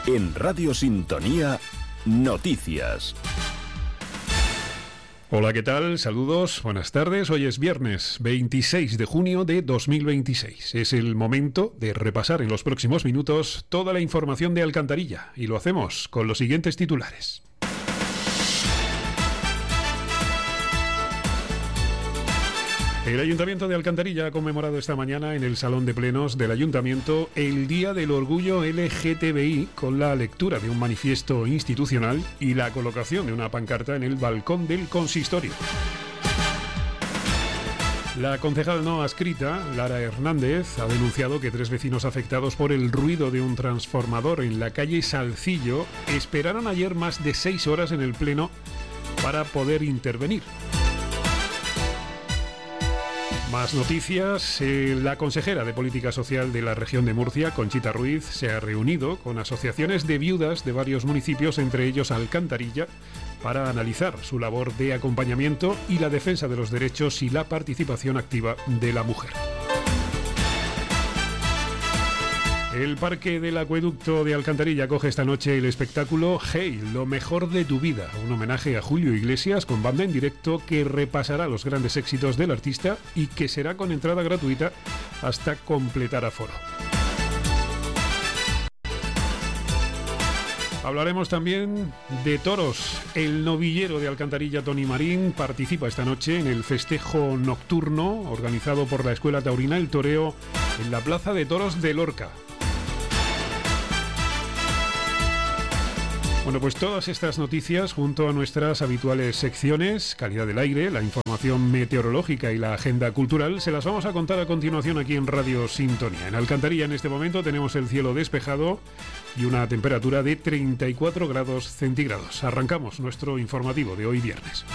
En Radio Sintonía, noticias. Hola, ¿qué tal? Saludos, buenas tardes. Hoy es viernes 26 de junio de 2026. Es el momento de repasar en los próximos minutos toda la información de Alcantarilla y lo hacemos con los siguientes titulares. El Ayuntamiento de Alcantarilla ha conmemorado esta mañana en el Salón de Plenos del Ayuntamiento el Día del Orgullo LGTBI con la lectura de un manifiesto institucional y la colocación de una pancarta en el balcón del consistorio. La concejal no adscrita, Lara Hernández, ha denunciado que 3 vecinos afectados por el ruido de un transformador en la calle Salcillo esperaron ayer más de 6 horas en el Pleno para poder intervenir. Más noticias. La consejera de Política Social de la región de Murcia, Conchita Ruiz, se ha reunido con asociaciones de viudas de varios municipios, entre ellos Alcantarilla, para analizar su labor de acompañamiento y la defensa de los derechos y la participación activa de la mujer. El Parque del Acueducto de Alcantarilla acoge esta noche el espectáculo Hey, lo mejor de tu vida, un homenaje a Julio Iglesias con banda en directo que repasará los grandes éxitos del artista y que será con entrada gratuita hasta completar aforo. Hablaremos también de toros. El novillero de Alcantarilla, Toni Marín, participa esta noche en el festejo nocturno organizado por la Escuela Taurina El Toreo en la Plaza de Toros de Lorca. Bueno, pues todas estas noticias, junto a nuestras habituales secciones, calidad del aire, la información meteorológica y la agenda cultural, se las vamos a contar a continuación aquí en Radio Sintonía. En Alcantarilla en este momento tenemos el cielo despejado y una temperatura de 34 grados centígrados. Arrancamos nuestro informativo de hoy viernes.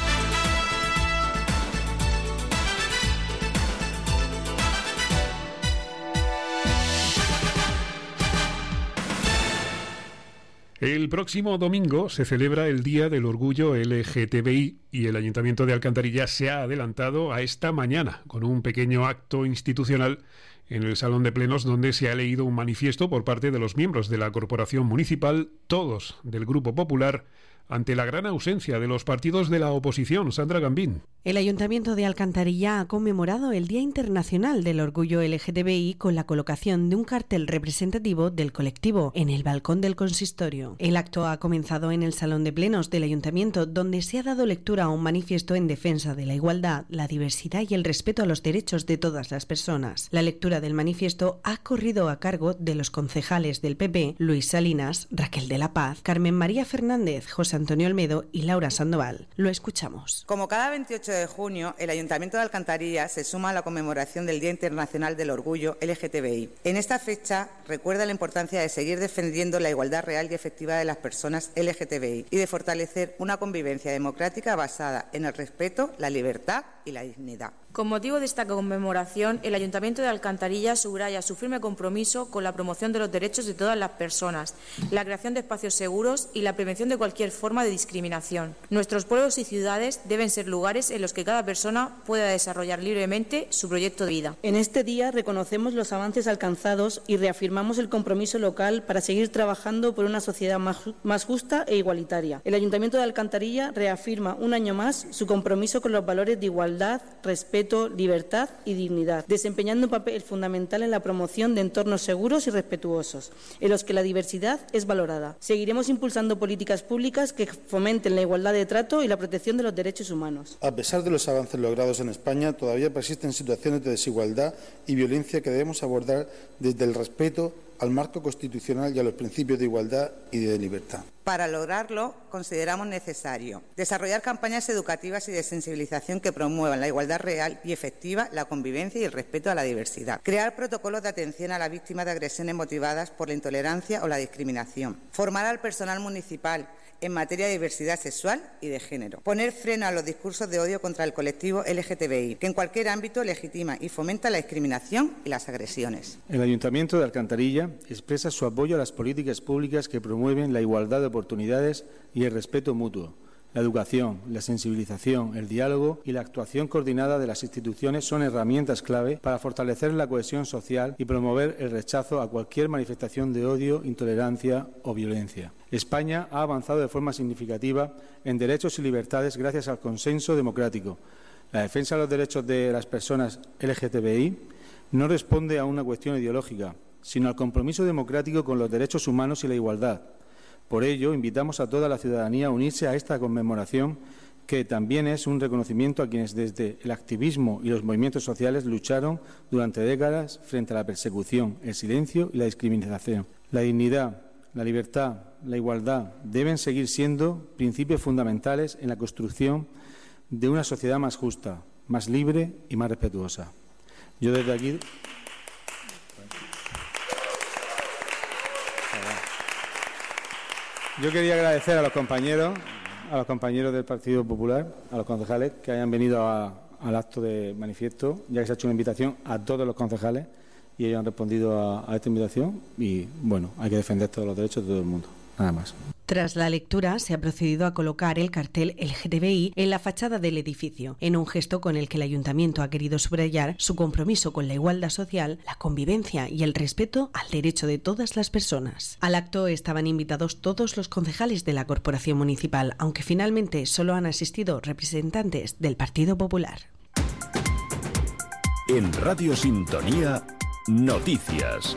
El próximo domingo se celebra el Día del Orgullo LGTBI y el Ayuntamiento de Alcantarilla se ha adelantado a esta mañana con un pequeño acto institucional en el Salón de Plenos donde se ha leído un manifiesto por parte de los miembros de la Corporación Municipal, todos del Grupo Popular, ante la gran ausencia de los partidos de la oposición. Sandra Gambín. El Ayuntamiento de Alcantarilla ha conmemorado el Día Internacional del Orgullo LGTBI con la colocación de un cartel representativo del colectivo en el balcón del consistorio. El acto ha comenzado en el Salón de Plenos del Ayuntamiento, donde se ha dado lectura a un manifiesto en defensa de la igualdad, la diversidad y el respeto a los derechos de todas las personas. La lectura del manifiesto ha corrido a cargo de los concejales del PP, Luis Salinas, Raquel de la Paz, Carmen María Fernández, José Antonio Olmedo y Laura Sandoval. Lo escuchamos. Como cada 28 de junio, el Ayuntamiento de Alcantarilla se suma a la conmemoración del Día Internacional del Orgullo LGTBI. En esta fecha recuerda la importancia de seguir defendiendo la igualdad real y efectiva de las personas LGTBI y de fortalecer una convivencia democrática basada en el respeto, la libertad y la dignidad. Con motivo de esta conmemoración, el Ayuntamiento de Alcantarilla subraya su firme compromiso con la promoción de los derechos de todas las personas, la creación de espacios seguros y la prevención de cualquier forma de discriminación. Nuestros pueblos y ciudades deben ser lugares en los que cada persona pueda desarrollar libremente su proyecto de vida. En este día reconocemos los avances alcanzados y reafirmamos el compromiso local para seguir trabajando por una sociedad más justa e igualitaria. El Ayuntamiento de Alcantarilla reafirma un año más su compromiso con los valores de igualdad, respeto, libertad y dignidad, desempeñando un papel fundamental en la promoción de entornos seguros y respetuosos, en los que la diversidad es valorada. Seguiremos impulsando políticas públicas que fomenten la igualdad de trato y la protección de los derechos humanos. A pesar de los avances logrados en España, todavía persisten situaciones de desigualdad y violencia que debemos abordar desde el respeto al marco constitucional y a los principios de igualdad y de libertad. Para lograrlo, consideramos necesario desarrollar campañas educativas y de sensibilización que promuevan la igualdad real y efectiva, la convivencia y el respeto a la diversidad. Crear protocolos de atención a las víctimas de agresiones motivadas por la intolerancia o la discriminación. Formar al personal municipal en materia de diversidad sexual y de género. Poner freno a los discursos de odio contra el colectivo LGTBI, que en cualquier ámbito legitima y fomenta la discriminación y las agresiones. El Ayuntamiento de Alcantarilla expresa su apoyo a las políticas públicas que promueven la igualdad de oportunidades y el respeto mutuo, La educación, la sensibilización, el diálogo y la actuación coordinada de las instituciones son herramientas clave para fortalecer la cohesión social y promover el rechazo a cualquier manifestación de odio, intolerancia o violencia. España ha avanzado de forma significativa en derechos y libertades gracias al consenso democrático. La defensa de los derechos de las personas LGTBI no responde a una cuestión ideológica, sino al compromiso democrático con los derechos humanos y la igualdad. Por ello, invitamos a toda la ciudadanía a unirse a esta conmemoración, que también es un reconocimiento a quienes desde el activismo y los movimientos sociales lucharon durante décadas frente a la persecución, el silencio y la discriminación. La dignidad, la libertad, la igualdad deben seguir siendo principios fundamentales en la construcción de una sociedad más justa, más libre y más respetuosa. Yo desde aquí... Yo quería agradecer a los compañeros del Partido Popular, a los concejales que hayan venido al acto de manifiesto, ya que se ha hecho una invitación a todos los concejales y ellos han respondido a esta invitación y, bueno, hay que defender todos los derechos de todo el mundo. Nada más. Tras la lectura, se ha procedido a colocar el cartel LGTBI en la fachada del edificio, en un gesto con el que el Ayuntamiento ha querido subrayar su compromiso con la igualdad social, la convivencia y el respeto al derecho de todas las personas. Al acto estaban invitados todos los concejales de la Corporación Municipal, aunque finalmente solo han asistido representantes del Partido Popular. En Radio Sintonía, noticias.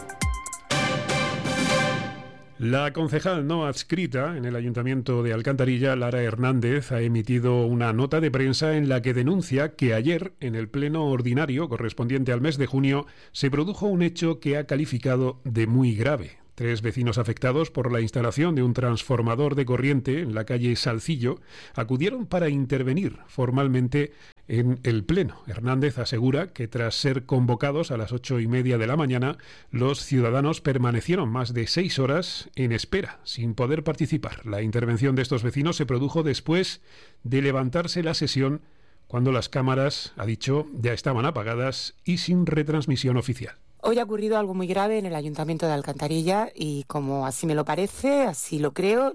La concejal no adscrita en el Ayuntamiento de Alcantarilla, Lara Hernández, ha emitido una nota de prensa en la que denuncia que ayer, en el pleno ordinario correspondiente al mes de junio, se produjo un hecho que ha calificado de muy grave. 3 vecinos afectados por la instalación de un transformador de corriente en la calle Salcillo acudieron para intervenir formalmente en el pleno. Hernández asegura que tras ser convocados a las 8:30 de la mañana, los ciudadanos permanecieron más de 6 horas en espera, sin poder participar. La intervención de estos vecinos se produjo después de levantarse la sesión, cuando las cámaras, ha dicho, ya estaban apagadas y sin retransmisión oficial. Hoy ha ocurrido algo muy grave en el Ayuntamiento de Alcantarilla y como así me lo parece, así lo creo,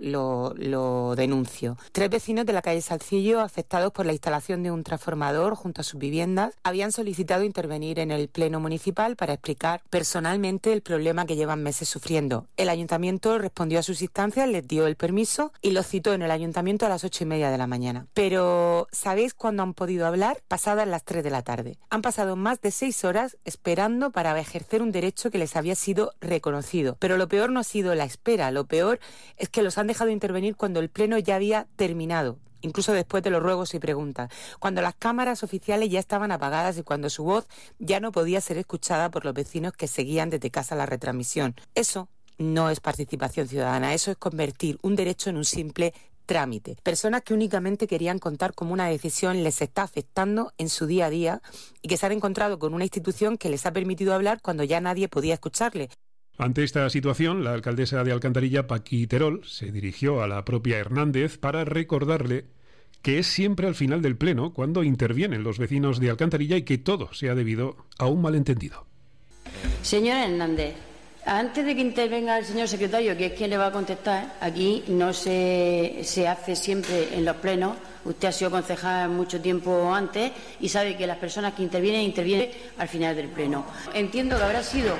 lo denuncio. 3 vecinos de la calle Salcillo, afectados por la instalación de un transformador junto a sus viviendas, habían solicitado intervenir en el Pleno Municipal para explicar personalmente el problema que llevan meses sufriendo. El Ayuntamiento respondió a sus instancias, les dio el permiso y los citó en el Ayuntamiento a las 8:30 de la mañana. Pero, ¿sabéis cuándo han podido hablar? Pasadas las 3 de la tarde. Han pasado más de 6 horas esperando para ejercer un derecho que les había sido reconocido. Pero lo peor no ha sido la espera, lo peor es que los han dejado intervenir cuando el pleno ya había terminado, incluso después de los ruegos y preguntas, cuando las cámaras oficiales ya estaban apagadas y cuando su voz ya no podía ser escuchada por los vecinos que seguían desde casa la retransmisión. Eso no es participación ciudadana, eso es convertir un derecho en un simple trámite. Personas que únicamente querían contar cómo una decisión les está afectando en su día a día y que se han encontrado con una institución que les ha permitido hablar cuando ya nadie podía escucharle. Ante esta situación, la alcaldesa de Alcantarilla, Paqui Terol, se dirigió a la propia Hernández para recordarle que es siempre al final del pleno cuando intervienen los vecinos de Alcantarilla y que todo se ha debido a un malentendido. Señora Hernández, antes de que intervenga el señor secretario, que es quien le va a contestar, aquí no se hace siempre en los plenos. Usted ha sido concejal mucho tiempo antes y sabe que las personas que intervienen al final del pleno. Entiendo que habrá sido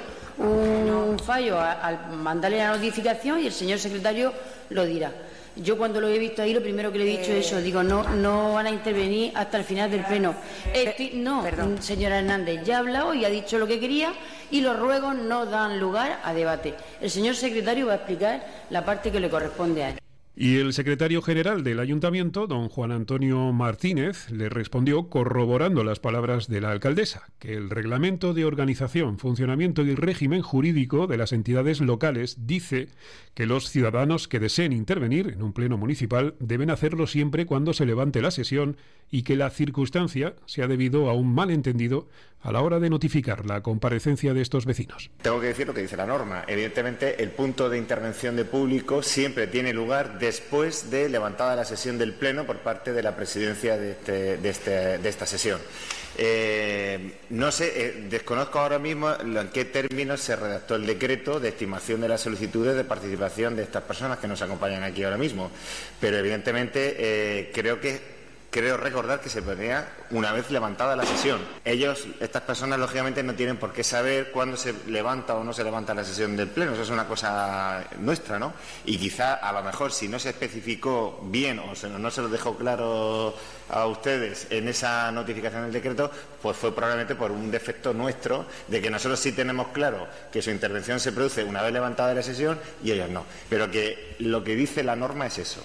un fallo al mandarle la notificación y el señor secretario lo dirá. Yo cuando lo he visto ahí, lo primero que le he dicho es eso, digo, no van a intervenir hasta el final del pleno. Perdón. Señora Hernández, ya ha hablado y ha dicho lo que quería y los ruegos no dan lugar a debate. El señor secretario va a explicar la parte que le corresponde a él. Y el secretario general del Ayuntamiento, don Juan Antonio Martínez, le respondió corroborando las palabras de la alcaldesa, que el Reglamento de Organización, Funcionamiento y Régimen Jurídico de las entidades locales dice que los ciudadanos que deseen intervenir en un pleno municipal deben hacerlo siempre cuando se levante la sesión y que la circunstancia se ha debido a un malentendido a la hora de notificar la comparecencia de estos vecinos. Tengo que decir lo que dice la norma. Evidentemente, el punto de intervención de público siempre tiene lugar después de levantada la sesión del Pleno por parte de la presidencia de esta sesión. No sé, desconozco ahora mismo en qué términos se redactó el decreto de estimación de las solicitudes de participación de estas personas que nos acompañan aquí ahora mismo, pero evidentemente creo recordar que se ponía una vez levantada la sesión. Estas personas, lógicamente, no tienen por qué saber cuándo se levanta o no se levanta la sesión del Pleno. Eso es una cosa nuestra, ¿no? Y quizá, a lo mejor, si no se especificó bien o no se lo dejó claro a ustedes en esa notificación del decreto, pues fue probablemente por un defecto nuestro, de que nosotros sí tenemos claro que su intervención se produce una vez levantada la sesión y ellos no. Pero que lo que dice la norma es eso.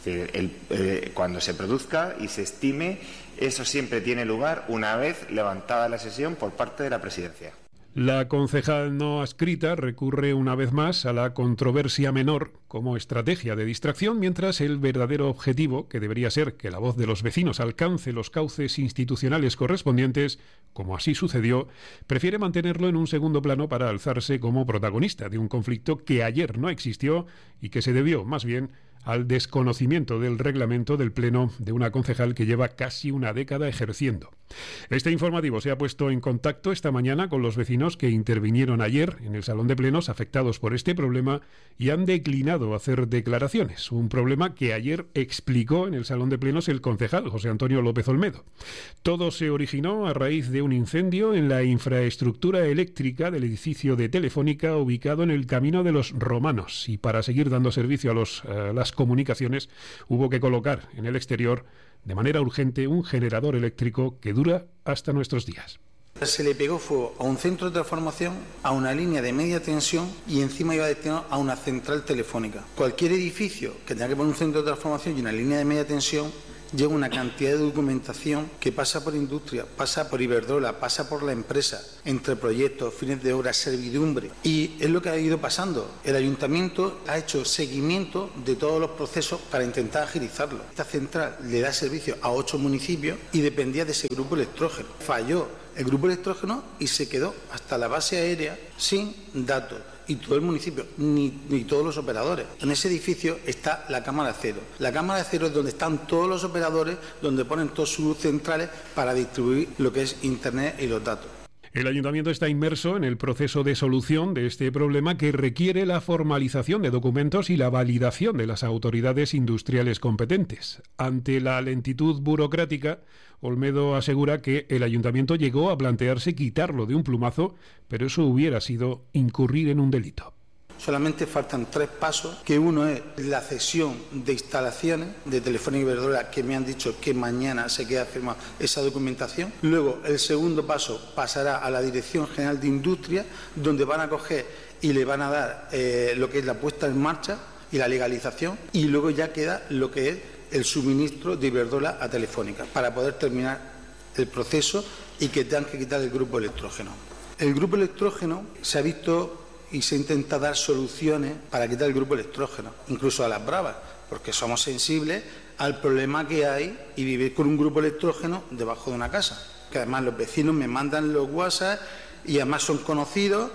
Cuando se produzca y se estime, eso siempre tiene lugar una vez levantada la sesión por parte de la Presidencia. La concejal no adscrita recurre una vez más a la controversia menor como estrategia de distracción, mientras el verdadero objetivo, que debería ser que la voz de los vecinos alcance los cauces institucionales correspondientes, como así sucedió, prefiere mantenerlo en un segundo plano para alzarse como protagonista de un conflicto que ayer no existió y que se debió, más bien, al desconocimiento del reglamento del Pleno de una concejal que lleva casi una década ejerciendo. Este informativo se ha puesto en contacto esta mañana con los vecinos que intervinieron ayer en el Salón de Plenos afectados por este problema y han declinado hacer declaraciones, un problema que ayer explicó en el Salón de Plenos el concejal José Antonio López Olmedo. Todo se originó a raíz de un incendio en la infraestructura eléctrica del edificio de Telefónica ubicado en el Camino de los Romanos, y para seguir dando servicio a las comunicaciones hubo que colocar en el exterior de manera urgente un generador eléctrico que dura hasta nuestros días. Se le pegó fuego a un centro de transformación, a una línea de media tensión y encima iba destinado a una central telefónica. Cualquier edificio que tenga que poner un centro de transformación y una línea de media tensión lleva una cantidad de documentación que pasa por industria, pasa por Iberdrola, pasa por la empresa, entre proyectos, fines de obra, servidumbre. Y es lo que ha ido pasando. El ayuntamiento ha hecho seguimiento de todos los procesos para intentar agilizarlo. Esta central le da servicio a 8 municipios y dependía de ese grupo electrógeno. Falló el grupo electrógeno y se quedó hasta la base aérea sin datos. Y todo el municipio, ni todos los operadores. En ese edificio está la cámara cero. La cámara cero es donde están todos los operadores, donde ponen todas sus centrales para distribuir lo que es Internet y los datos. El ayuntamiento está inmerso en el proceso de solución de este problema que requiere la formalización de documentos y la validación de las autoridades industriales competentes. Ante la lentitud burocrática, Olmedo asegura que el ayuntamiento llegó a plantearse quitarlo de un plumazo, pero eso hubiera sido incurrir en un delito. Solamente faltan 3 pasos, que uno es la cesión de instalaciones de Telefónica y Iberdrola, que me han dicho que mañana se queda firmada esa documentación. Luego, el segundo paso pasará a la Dirección General de Industria, donde van a coger y le van a dar lo que es la puesta en marcha y la legalización, y luego ya queda lo que es el suministro de Iberdrola a Telefónica, para poder terminar el proceso y que tengan que quitar el grupo electrógeno. El grupo electrógeno se ha visto y se intenta dar soluciones para quitar el grupo electrógeno, incluso a las bravas, porque somos sensibles al problema que hay y vivir con un grupo electrógeno debajo de una casa. Que además los vecinos me mandan los WhatsApp y además son conocidos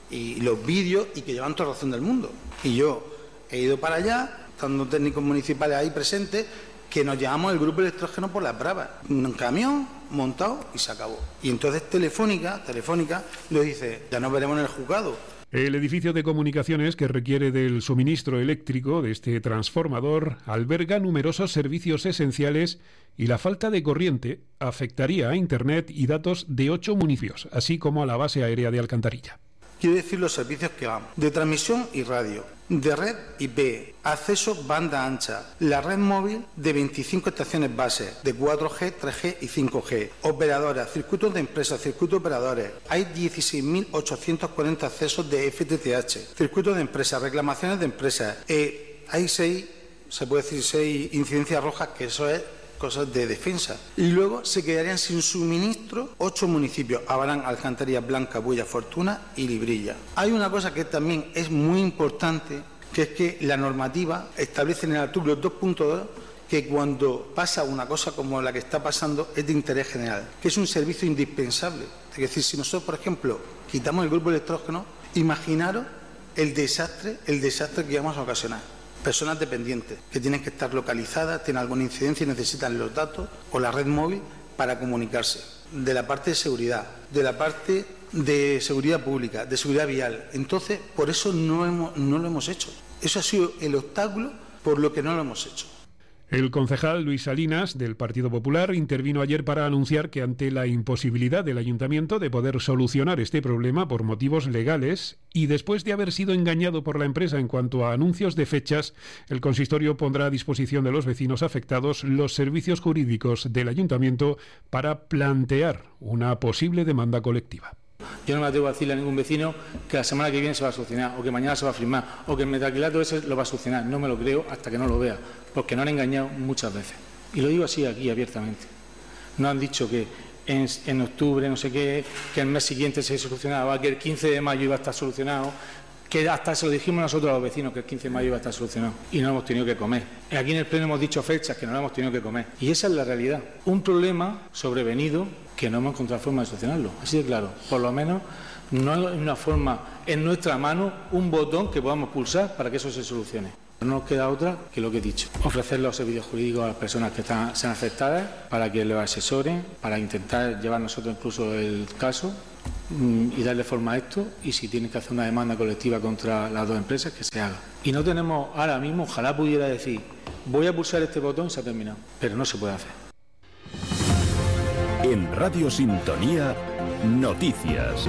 y los vídeos y que llevan toda la razón del mundo. Y yo he ido para allá, estando técnicos municipales ahí presentes, que nos llevamos el grupo electrógeno por las bravas. Un camión montado y se acabó. Y entonces Telefónica nos dice, ya nos veremos en el juzgado. El edificio de comunicaciones que requiere del suministro eléctrico de este transformador alberga numerosos servicios esenciales y la falta de corriente afectaría a Internet y datos de 8 municipios, así como a la base aérea de Alcantarilla. Quiero decir los servicios que van, de transmisión y radio, de red IP, acceso banda ancha, la red móvil de 25 estaciones base, de 4G, 3G y 5G, operadoras, circuitos de empresas, circuitos operadores, hay 16.840 accesos de FTTH, circuitos de empresas, reclamaciones de empresas, hay 6 incidencias rojas, que eso es cosas de defensa. Y luego se quedarían sin suministro 8 municipios: Abarán, Alcantarilla, Blanca, Bulla, Fortuna y Librilla. Hay una cosa que también es muy importante, que es que la normativa establece en el artículo 2.2 que cuando pasa una cosa como la que está pasando es de interés general, que es un servicio indispensable. Es decir, si nosotros, por ejemplo, quitamos el grupo electrógeno, imaginaros el desastre que vamos a ocasionar. Personas dependientes que tienen que estar localizadas, tienen alguna incidencia y necesitan los datos, o la red móvil, para comunicarse, de la parte de seguridad, de la parte de seguridad pública, de seguridad vial. Entonces, por eso no lo hemos hecho. Eso ha sido el obstáculo por lo que no lo hemos hecho. El concejal Luis Salinas, del Partido Popular, intervino ayer para anunciar que ante la imposibilidad del Ayuntamiento de poder solucionar este problema por motivos legales y después de haber sido engañado por la empresa en cuanto a anuncios de fechas, el consistorio pondrá a disposición de los vecinos afectados los servicios jurídicos del Ayuntamiento para plantear una posible demanda colectiva. Yo no me atrevo a decirle a ningún vecino que la semana que viene se va a solucionar, o que mañana se va a firmar, o que el metacrilato ese lo va a solucionar. No me lo creo hasta que no lo vea, porque nos han engañado muchas veces. Y lo digo así aquí abiertamente. Nos han dicho que en octubre, no sé qué, que el mes siguiente se solucionaba, que el 15 de mayo iba a estar solucionado, que hasta se lo dijimos nosotros a los vecinos, que el 15 de mayo iba a estar solucionado. Y no hemos tenido que comer. Aquí en el pleno hemos dicho fechas que no hemos tenido que comer. Y esa es la realidad. Un problema sobrevenido que no hemos encontrado forma de solucionarlo. Así de claro. Por lo menos no hay una forma en nuestra mano, un botón que podamos pulsar para que eso se solucione. No nos queda otra que lo que he dicho. Ofrecer los servicios jurídicos a las personas que sean afectadas para que los asesoren, para intentar llevar nosotros incluso el caso y darle forma a esto, y si tienen que hacer una demanda colectiva contra las dos empresas, que se haga. Y no tenemos ahora mismo, ojalá pudiera decir, voy a pulsar este botón y se ha terminado, pero no se puede hacer. En Radio Sintonía, noticias.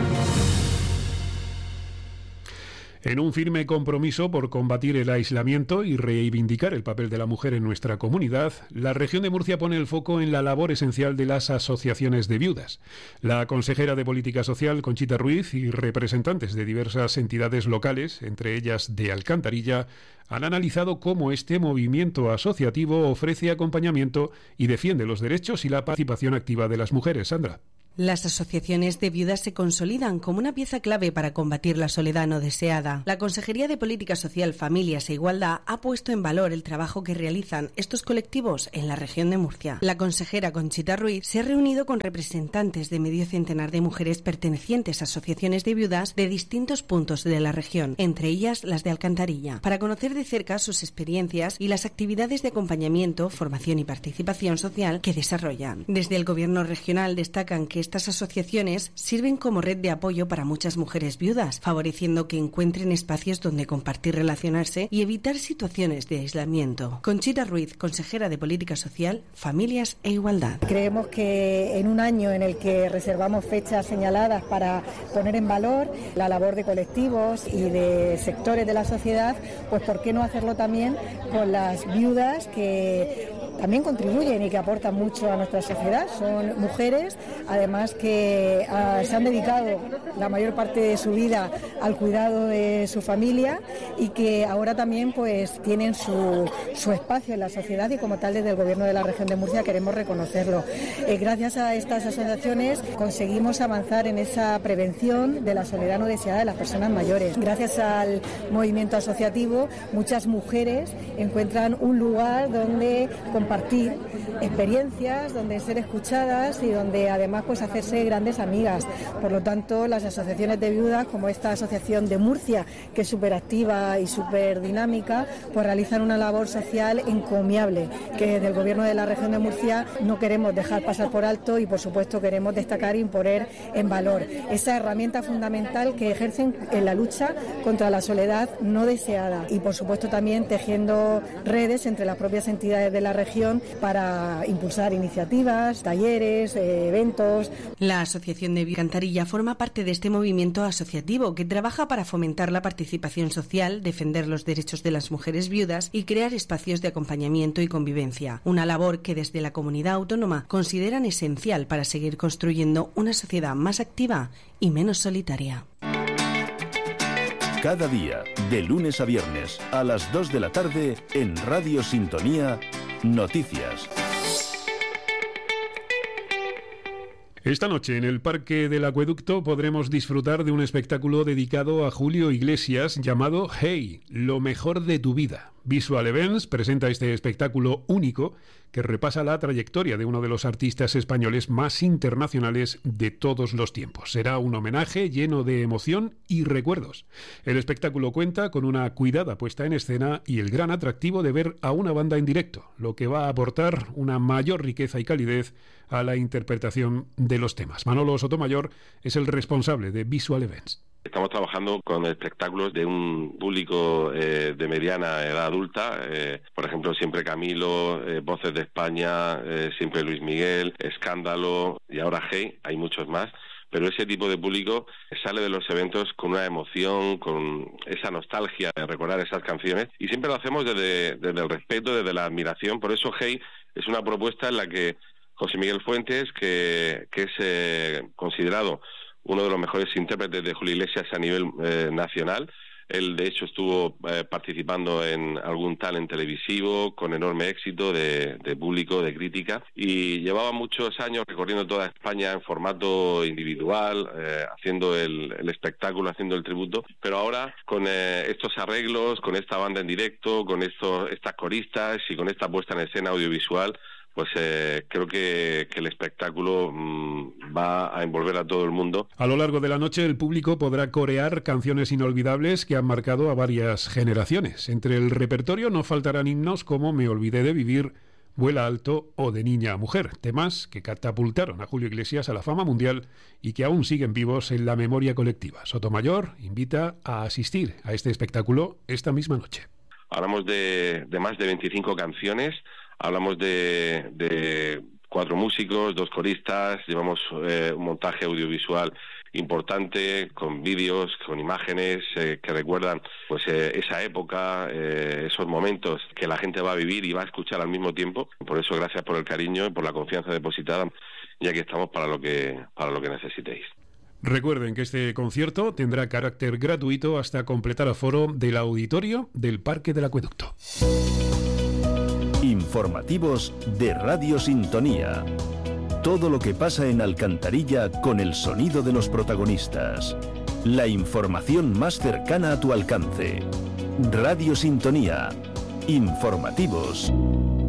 En un firme compromiso por combatir el aislamiento y reivindicar el papel de la mujer en nuestra comunidad, la región de Murcia pone el foco en la labor esencial de las asociaciones de viudas. La consejera de Política Social, Conchita Ruiz, y representantes de diversas entidades locales, entre ellas de Alcantarilla, han analizado cómo este movimiento asociativo ofrece acompañamiento y defiende los derechos y la participación activa de las mujeres. Sandra. Las asociaciones de viudas se consolidan como una pieza clave para combatir la soledad no deseada. La Consejería de Política Social, Familias e Igualdad ha puesto en valor el trabajo que realizan estos colectivos en la región de Murcia. La consejera Conchita Ruiz se ha reunido con representantes de medio centenar de mujeres pertenecientes a asociaciones de viudas de distintos puntos de la región, entre ellas las de Alcantarilla, para conocer de cerca sus experiencias y las actividades de acompañamiento, formación y participación social que desarrollan. Desde el Gobierno regional destacan que estas asociaciones sirven como red de apoyo para muchas mujeres viudas, favoreciendo que encuentren espacios donde compartir, relacionarse y evitar situaciones de aislamiento. Conchita Ruiz, consejera de Política Social, Familias e Igualdad. Creemos que en un año en el que reservamos fechas señaladas para poner en valor la labor de colectivos y de sectores de la sociedad, pues ¿por qué no hacerlo también con las viudas que también contribuyen y que aportan mucho a nuestra sociedad? Son mujeres, además, que se han dedicado la mayor parte de su vida al cuidado de su familia y que ahora también pues tienen su espacio en la sociedad, y como tal desde el Gobierno de la región de Murcia queremos reconocerlo. Gracias a estas asociaciones conseguimos avanzar en esa prevención de la soledad no deseada de las personas mayores. Gracias al movimiento asociativo, muchas mujeres encuentran un lugar donde compartir experiencias, donde ser escuchadas y donde además pues hacerse grandes amigas. Por lo tanto, las asociaciones de viudas, como esta asociación de Murcia, que es súper activa y súper dinámica, pues realizan una labor social encomiable que desde el Gobierno de la región de Murcia no queremos dejar pasar por alto, y por supuesto queremos destacar y poner en valor esa herramienta fundamental que ejercen en la lucha contra la soledad no deseada, y por supuesto también tejiendo redes entre las propias entidades de la región para impulsar iniciativas, talleres, eventos. La Asociación de Alcantarilla forma parte de este movimiento asociativo que trabaja para fomentar la participación social, defender los derechos de las mujeres viudas y crear espacios de acompañamiento y convivencia. Una labor que desde la comunidad autónoma consideran esencial para seguir construyendo una sociedad más activa y menos solitaria. Cada día, de lunes a viernes, a las 2 de la tarde, en Radio Sintonía, noticias. Esta noche en el Parque del Acueducto podremos disfrutar de un espectáculo dedicado a Julio Iglesias llamado Hey, lo mejor de tu vida. Visual Events presenta este espectáculo único que repasa la trayectoria de uno de los artistas españoles más internacionales de todos los tiempos. Será un homenaje lleno de emoción y recuerdos. El espectáculo cuenta con una cuidada puesta en escena y el gran atractivo de ver a una banda en directo, lo que va a aportar una mayor riqueza y calidez a la interpretación de los temas. Manolo Sotomayor es el responsable de Visual Events. Estamos trabajando con espectáculos de un público de mediana edad adulta, por ejemplo, Siempre Camilo, Voces de España, Siempre Luis Miguel, Escándalo y ahora Hey, hay muchos más. Pero ese tipo de público sale de los eventos con una emoción, con esa nostalgia de recordar esas canciones, y siempre lo hacemos desde el respeto, desde la admiración. Por eso Hey es una propuesta en la que José Miguel Fuentes, que es considerado uno de los mejores intérpretes de Julio Iglesias a nivel nacional. Él, de hecho, estuvo participando en algún talent televisivo con enorme éxito de público, de crítica, y llevaba muchos años recorriendo toda España en formato individual, haciendo el espectáculo, haciendo el tributo, pero ahora con estos arreglos, con esta banda en directo, con estas coristas y con esta puesta en escena audiovisual, pues creo que el espectáculo va a envolver a todo el mundo. A lo largo de la noche el público podrá corear canciones inolvidables que han marcado a varias generaciones. Entre el repertorio no faltarán himnos como Me olvidé de vivir, Vuela alto o De niña a mujer, temas que catapultaron a Julio Iglesias a la fama mundial y que aún siguen vivos en la memoria colectiva. Sotomayor invita a asistir a este espectáculo esta misma noche. Hablamos de más de 25 canciones. Hablamos de 4 músicos, 2 coristas, llevamos un montaje audiovisual importante, con vídeos, con imágenes que recuerdan pues esa época, esos momentos que la gente va a vivir y va a escuchar al mismo tiempo. Por eso, gracias por el cariño y por la confianza depositada, y aquí estamos para lo que necesitéis. Recuerden que este concierto tendrá carácter gratuito hasta completar aforo del auditorio del Parque del Acueducto. Informativos de Radio Sintonía. Todo lo que pasa en Alcantarilla con el sonido de los protagonistas. La información más cercana a tu alcance. Radio Sintonía. Informativos.